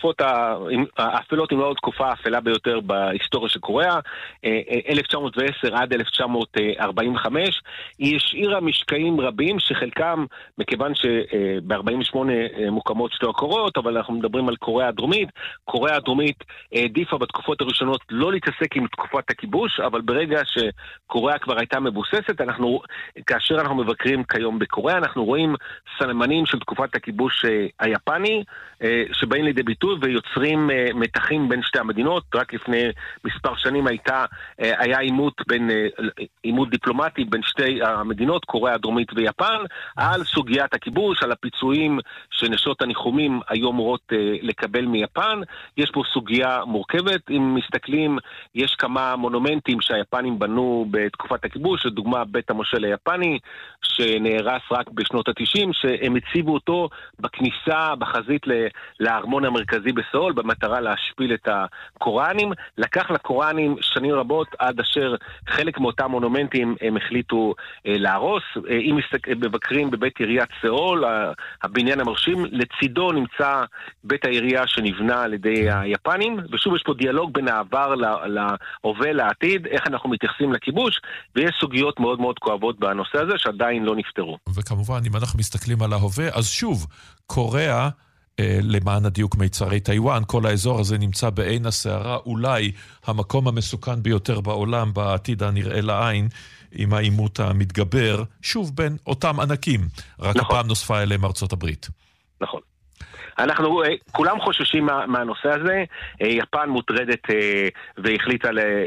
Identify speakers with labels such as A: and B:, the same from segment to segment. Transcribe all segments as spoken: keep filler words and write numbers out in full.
A: התקופות האפלות, אם לא התקופה האפלה ביותר בהיסטוריה של קוריאה, אלף תשע מאות ועשר עד אלף תשע מאות ארבעים וחמש, היא השאירה משקעים רבים שחלקם, מכיוון שב-ארבעים ושמונה מוקמות שתי הקוריאות, אבל אנחנו מדברים על קוריאה הדרומית, קוריאה הדרומית העדיפה בתקופות הראשונות לא להתעסק עם תקופת הכיבוש, אבל ברגע שקוריאה כבר הייתה מבוססת, אנחנו, כאשר אנחנו מבקרים כיום בקוריאה, אנחנו רואים סממנים של תקופת הכיבוש היפני, שבאים לידי ביטוי ויוצרים מתחים בין שתי המדינות. רק לפני מספר שנים הייתה, היה עימות בין, עימות דיפלומטי בין שתי המדינות, קוריאה הדרומית ויפן, על סוגיית הכיבוש, על הפיצויים שנשות הניחומים היו אמורות לקבל מיפן. יש פה סוגיה מורכבת, אם מסתכלים, יש כמה מונומנטים שהיפנים בנו בתקופת הכיבוש, לדוגמה בית המושל היפני, שנהרס רק בשנות ה-תשעים, שהם הציבו אותו בכניסה, בחזית לארמון המרכזי בסאול, במטרה להשפיל את הקוראנים. לקח לקוראנים שנים רבות, עד אשר חלק מאותם מונומנטים הם החליטו להרוס. אם מבקרים בבית עיריית סאול, הבניין המרשים, לצידו נמצא בית העירייה שנבנה על ידי היפנים, ושוב יש פה דיאלוג בין העבר להווה, לעתיד, איך אנחנו מתייחסים לכיבוש, ויש סוגיות מאוד מאוד כואבות בנושא הזה, שעדיין לא נפתרו.
B: וכמובן, אם אנחנו מסתכלים על ההווה, אז שוב, קוריאה, למען הדיוק מיצרי טיואן, כל האזור הזה נמצא בעין הסערה, אולי המקום המסוכן ביותר בעולם בעתיד הנראה לעין, עם העימות המתגבר, שוב בין אותם ענקים, רק נכון. הפעם נוספה אליהם ארצות הברית.
A: נכון. אנחנו, כולם חוששים מה, מהנושא הזה. יפן מוטרדת והחליטה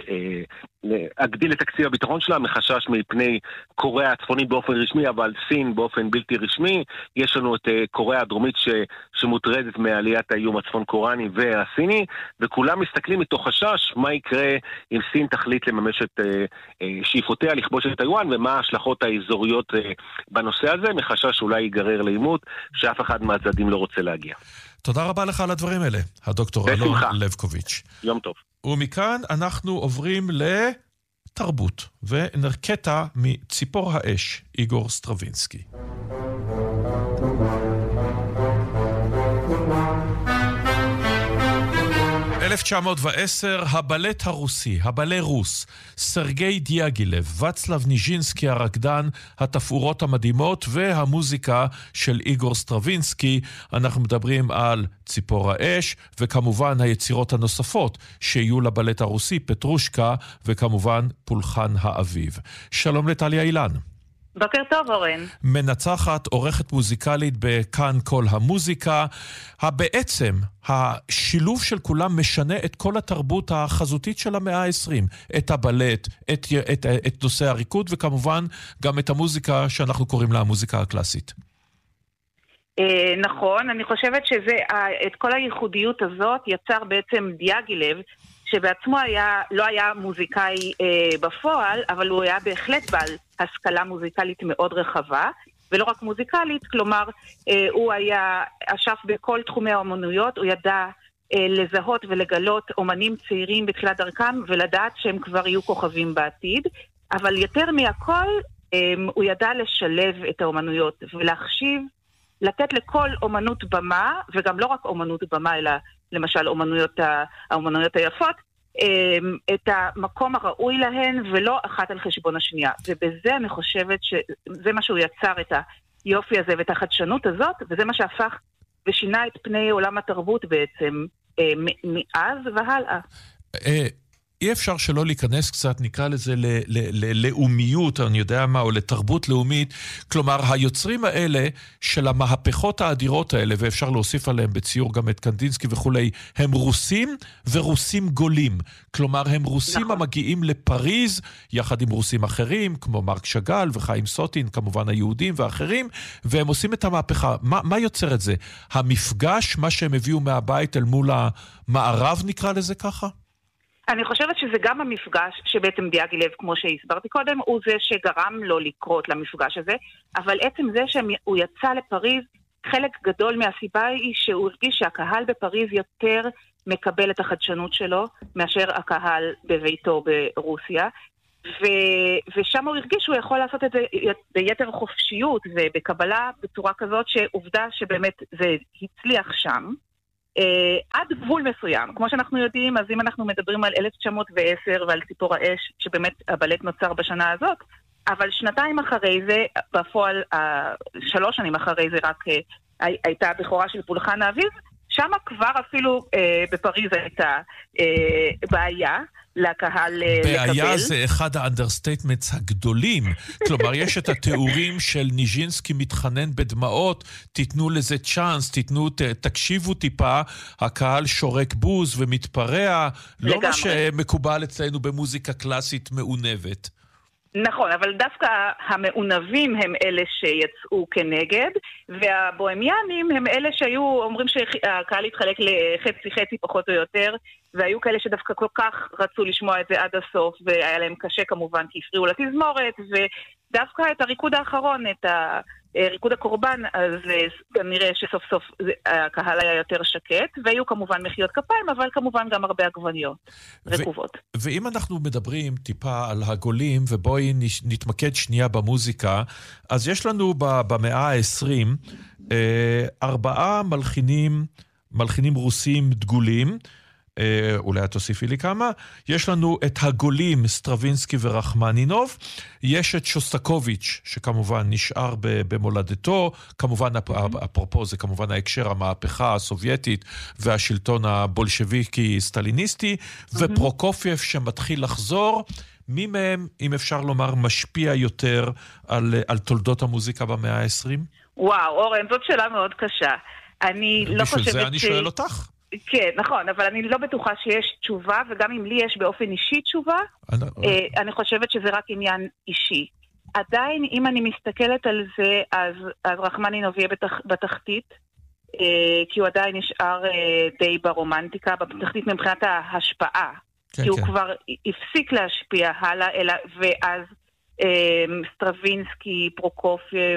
A: להגדיל את תקציב הביטחון שלה מחשש מפני קוריאה הצפונית באופן רשמי, אבל סין באופן בלתי רשמי. יש לנו את קוריאה הדרומית ש, שמוטרדת מעליית האיום הצפון קוריאני והסיני, וכולם מסתכלים מתוך חשש מה יקרה אם סין תחליט לממש את שאיפותיה לכבוש את טיואן, ומה ההשלכות האזוריות בנושא הזה, מחשש אולי ייגרר לעימות שאף אחד מהצדדים לא רוצה להגיע.
B: תודה רבה לך על הדברים האלה, הדוקטור אלון לבקוביץ'.
A: יום טוב.
B: ומכאן אנחנו עוברים לתרבות, ונרקטה מציפור האש, איגור סטרווינסקי. אלף תשע מאות ועשר, הבלט הרוסי, הבלה רוס, סרגי דיאגילב, וצלב ניז'ינסקי הרקדן, התפאורות המדהימות והמוזיקה של איגור סטרווינסקי. אנחנו מדברים על ציפור האש, וכמובן היצירות הנוספות שיהיו לבלט הרוסי, פטרושקה, וכמובן פולחן האביב. שלום לטליה אילן.
C: בוקר טוב אורן.
B: מנצחת, עורכת מוזיקלית בכאן כל המוזיקה. בעצם השילוב של כולם משנה את כל התרבות החזותית של המאה ה-עשרים. את הבלט, את, את, את נושא הריקוד, וכמובן גם את המוזיקה שאנחנו קוראים לה המוזיקה הקלאסית.
C: נכון, אני חושבת שזה, את כל הייחודיות הזאת יצר בעצם דיאגילב, שבעצמו היה, לא היה מוזיקאי אה, בפועל, אבל הוא היה בהחלט בעל השכלה מוזיקלית מאוד רחבה, ולא רק מוזיקלית, כלומר, אה, הוא היה אשף בכל תחומי האומנויות, הוא ידע אה, לזהות ולגלות אומנים צעירים בתחילת דרכם, ולדעת שהם כבר יהיו כוכבים בעתיד, אבל יותר מהכל, אה, הוא ידע לשלב את האומנויות, ולהחשיב, לתת לכל אומנות במה, וגם לא רק אומנות במה, אלא למשל אומנויות, האומנויות היפות, את המקום הראוי להן, ולא אחת על חשבון השנייה. ובזה אני חושבת שזה מה שהוא יצר את היופי הזה ואת החדשנות הזאת, וזה מה שהפך ושינה את פני עולם התרבות בעצם, מאז והלאה.
B: אי אפשר שלא להיכנס קצת, נקרא לזה ללאומיות, אני יודע מה, או לתרבות לאומית. כלומר, היוצרים האלה של המהפכות האדירות האלה, ואפשר להוסיף עליהם בציור גם את קנדינסקי וכולי, הם רוסים ורוסים גולים. כלומר, הם רוסים נכון. המגיעים לפריז, יחד עם רוסים אחרים, כמו מרק שגל וחיים סוטין, כמובן היהודים ואחרים, והם עושים את המהפכה. מה, מה יוצר את זה? המפגש, מה שהם הביאו מהבית אל מול המערב, נקרא לזה ככה?
C: אני חושבת שזה גם המפגש שבעצם דיאגילב, כמו שהסברתי קודם, הוא זה שגרם לו לקרות למפגש הזה, אבל עצם זה שהוא יצא לפריז, חלק גדול מהסיבה היא שהוא הרגיש שהקהל בפריז יותר מקבל את החדשנות שלו, מאשר הקהל בביתו ברוסיה, ו- ושם הוא הרגיש שהוא יכול לעשות את זה ביתר חופשיות ובקבלה בצורה כזאת שעובדה שבאמת זה הצליח שם. Uh, עד גבול מסוים. כמו שאנחנו יודעים, אז אם אנחנו מדברים על אלף תשע מאות ועשר ועל ציפור האש, שבאמת הבלט נוצר בשנה הזאת, אבל שנתיים אחרי זה, בפועל, uh, שלוש שנים אחרי זה רק uh, הייתה הבכורה של פולחן האביב, שם כבר אפילו uh, בפריז הייתה uh, בעיה לקהל uh, לקבל.
B: בעיה זה אחד האנדרסטייטמנטס הגדולים. כלומר, יש את התיאורים של ניז'ינסקי מתחנן בדמעות, תיתנו לזה צ'אנס, תיתנו, ת, תקשיבו טיפה, הקהל שורק בוז ומתפרע, לא מה שמקובל אצלנו במוזיקה קלאסית מעונבת.
C: נכון, אבל דווקא המעונבים הם אלה שיצאו כנגד, והבוהמיאנים הם אלה שהיו, אומרים שהקהל התחלק לחצי חצי פחות או יותר, והיו כאלה שדווקא כל כך רצו לשמוע את זה עד הסוף, והיה להם קשה כמובן, כי הפריעו לתזמורת, ודווקא את הריקוד האחרון, את הריקוד הקורבן, אז כנראה שסוף סוף הקהל היה יותר שקט, והיו כמובן מחיאות כפיים, אבל כמובן גם הרבה עגבניות רקובות.
B: ואם אנחנו מדברים טיפה על הגולים, ובואי נתמקד שנייה במוזיקה, אז יש לנו במאה ה-עשרים ארבעה מלחינים, מלחינים רוסים דגולים, אולי תוסיפי לי כמה, יש לנו את הגולים סטרווינסקי ורחמנינוב, יש את שוסטקוביץ' שכמובן נשאר במולדתו, כמובן אפרופו זה כמובן ההקשר המהפכה הסובייטית והשלטון הבולשביקי סטליניסטי, ופרוקופייב שמתחיל לחזור. מי מהם, אם אפשר לומר, משפיע יותר על, על תולדות המוזיקה במאה ה-עשרים?
C: וואו, אורן, זאת שאלה מאוד קשה. אני לא חושבת ש...
B: בשביל זה אני שואל אותך.
C: כן, נכון, אבל אני לא בטוחה שיש תשובה, וגם אם לי יש באופן אישי תשובה, אני, אה, אני חושבת שזה רק עניין אישי. עדיין, אם אני מסתכלת על זה, אז, אז רחמנינוב יהיה בתח, בתחתית, אה, כי הוא עדיין נשאר אה, די ברומנטיקה, בתחתית מבחינת ההשפעה. כן, כי הוא כן. כבר הפסיק להשפיע הלאה, אלא, ואז אה, סטרווינסקי, פרוקופייב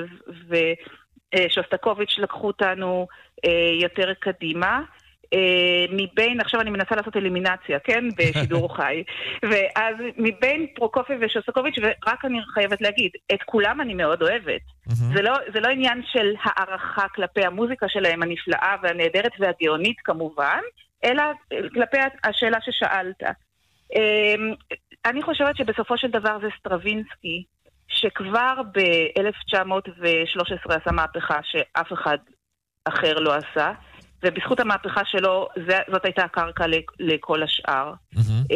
C: ושוסטקוביץ' לקחו אותנו אה, יותר קדימה. Uh, מבין, עכשיו אני מנסה לעשות אלימינציה, כן? בשידור חי. ואז מבין פרוקופייב ושוסטקוביץ', ורק אני חייבת להגיד, את כולם אני מאוד אוהבת. זה לא, זה לא עניין של הערכה כלפי המוזיקה שלהם הנפלאה והנהדרת והגאונית כמובן, אלא כלפי השאלה ששאלת. Uh, אני חושבת שבסופו של דבר זה סטרווינסקי, שכבר ב-אלף תשע מאות ושלוש עשרה עשה מהפכה שאף אחד אחר לא עשה, ובזכות המהפכה שלו, זאת הייתה הקרקע לכל השאר. Mm-hmm.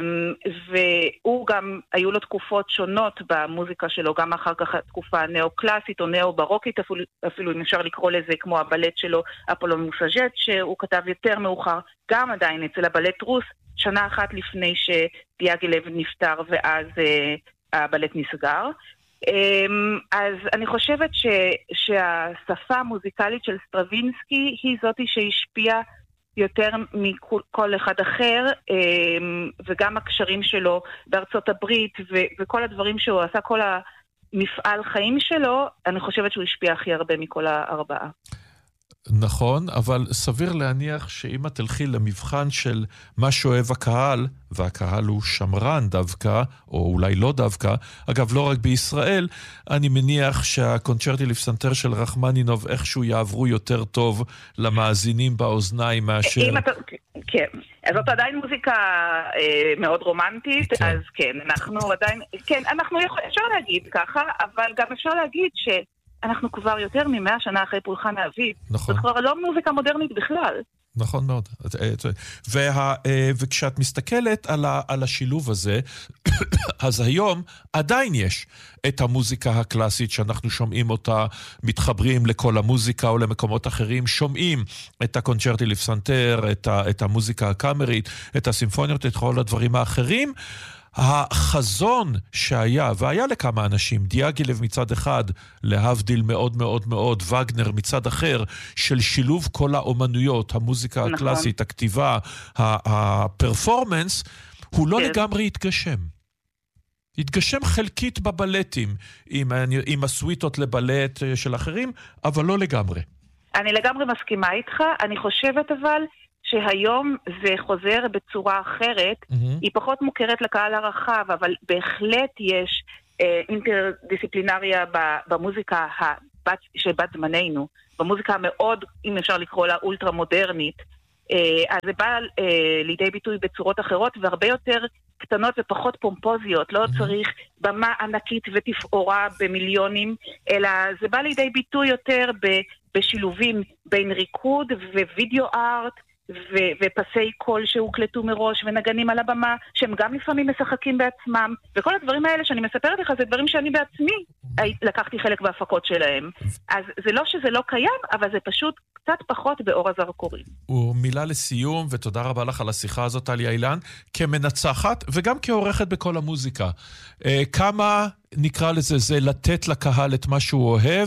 C: והוא גם, היו לו תקופות שונות במוזיקה שלו, גם אחר כך התקופה הנאו-קלאסית או נאו-ברוקית, אפילו, אפילו אם אפשר לקרוא לזה, כמו הבלט שלו, אפולון מוסאז'ט, שהוא כתב יותר מאוחר, גם עדיין אצל הבלט רוס, שנה אחת לפני שדיאגילב נפטר, ואז uh, הבלט נסגר. אז אני חושבת ש, שהשפה המוזיקלית של סטרווינסקי היא זאתי שהשפיעה יותר מכל אחד אחר, וגם הקשרים שלו בארצות הברית ו, וכל הדברים שהוא עשה, כל המפעל חיים שלו, אני חושבת שהוא השפיע הכי הרבה מכל הארבעה.
B: נכון, אבל סביר להניח שאם את תלכי למבחן של מה שאוהב הקהל, והקהל הוא שמרן דווקא, או אולי לא דווקא, אגב לא רק בישראל, אני מניח שהקונצ'רטי לפסנתר של רחמנינוב איכשהו יעברו יותר טוב למאזינים באוזניים מאשר...
C: אתה... כן, אז זאת עדיין מוזיקה אה, מאוד רומנטית, כן. אז כן, אנחנו עדיין... כן, אנחנו יכול... אפשר להגיד ככה, אבל גם אפשר להגיד ש... אנחנו כבר יותר ממאה שנה אחרי פולחן האביב. נכון. זה כבר לא מוזיקה מודרנית בכלל.
B: נכון מאוד. וה, וכשאת מסתכלת על, ה, על השילוב הזה, אז היום עדיין יש את המוזיקה הקלאסית שאנחנו שומעים אותה, מתחברים לכל המוזיקה או למקומות אחרים, שומעים את הקונצ'רטי לפסנתר, את, ה, את המוזיקה הקאמרית, את הסימפוניות, את כל הדברים האחרים. החזון שהיה, והיה לכמה אנשים, דיאגילב מצד אחד, להבדיל מאוד מאוד מאוד, וגנר מצד אחר, של שילוב כל האומנויות, המוזיקה נכון. הקלאסית, הכתיבה, הפרפורמנס, הוא לא כן. לגמרי התגשם. התגשם חלקית בבלטים, עם, עם הסוויטות לבלט של אחרים, אבל לא לגמרי.
C: אני לגמרי מסכימה איתך, אני חושבת אבל... שהיום זה חוזר בצורה אחרת, mm-hmm. היא פחות מוכרת לקהל הרחב, אבל בהחלט יש אה, אינטרדיסציפלינריה במוזיקה הבת, של בת זמננו, במוזיקה המאוד, אם אפשר לקרוא לה, אולטרה מודרנית, אז זה בא לידי ביטוי בצורות אחרות, והרבה יותר קטנות ופחות פומפוזיות. לא צריך במה ענקית ותפאורה במיליונים, אלא זה בא לידי ביטוי יותר בשילובים בין ריקוד ווידאו ארט, ו- ופסי קול שהוקלטו מראש ונגנים על הבמה, שהם גם לפעמים משחקים בעצמם, וכל הדברים האלה שאני מספרת לך זה דברים שאני בעצמי לקחתי חלק בהפקות שלהם. אז זה לא שזה לא קיים, אבל זה פשוט קצת פחות באור הזרקורים.
B: ומילה לסיום, ותודה רבה לך על השיחה הזאת, טליה אילן, כמנצחת וגם כעורכת בכל המוזיקה. כמה, נקרא לזה, זה לתת לקהל את מה שהוא אוהב,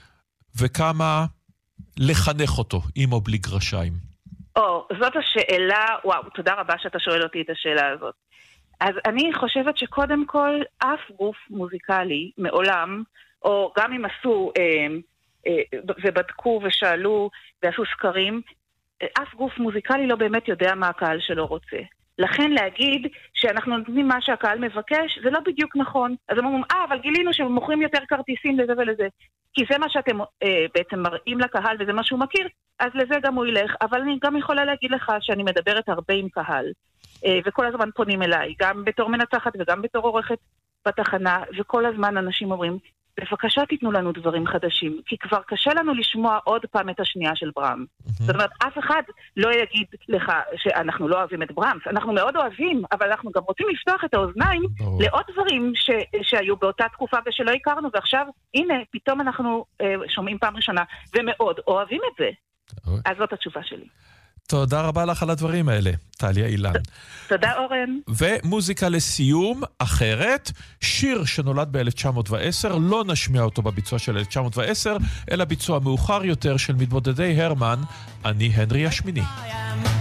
B: וכמה לחנך אותו, עם או בלי גרשיים.
C: או, זאת השאלה, וואו, תודה רבה שאתה שואל אותי את השאלה הזאת. אז אני חושבת שקודם כל, אף גוף מוזיקלי מעולם, או גם אם עשו אה, אה, ובדקו ושאלו ועשו סקרים, אף גוף מוזיקלי לא באמת יודע מה הקהל שלו רוצה. לכן להגיד שאנחנו נותנים מה שהקהל מבקש, זה לא בדיוק נכון. אז הם אומרים, אה, אבל גילינו שהם מוכרים יותר כרטיסים לזה ולזה. כי זה מה שאתם אה, בעצם מראים לקהל וזה מה שהוא מכיר, אז לזה גם הוא ילך. אבל אני גם יכולה להגיד לך שאני מדברת הרבה עם קהל, אה, וכל הזמן פונים אליי, גם בתור מנצחת וגם בתור עורכת בתחנה, וכל הזמן אנשים אומרים, בבקשה תיתנו לנו דברים חדשים, כי כבר קשה לנו לשמוע עוד פעם את השנייה של ברם. זאת אומרת, אף אחד לא יגיד לך שאנחנו לא אוהבים את ברמס, אנחנו מאוד אוהבים, אבל אנחנו גם רוצים לפתוח את האוזניים לעוד דברים ש... שהיו באותה תקופה ושלא הכרנו, ועכשיו, הנה, פתאום אנחנו אה, שומעים פעם ראשונה, ומאוד אוהבים את זה. אז זאת התשובה שלי.
B: תודה רבה לך על הדברים האלה, טליה אילן.
C: תודה אורן.
B: ומוזיקה לסיום אחרת, שיר שנולד ב-אלף תשע מאות ועשר, לא נשמיע אותו בביצוע של אלף תשע מאות ועשר, אלא ביצוע מאוחר יותר של מתמודדי הרמן, אני הנרי השמיני.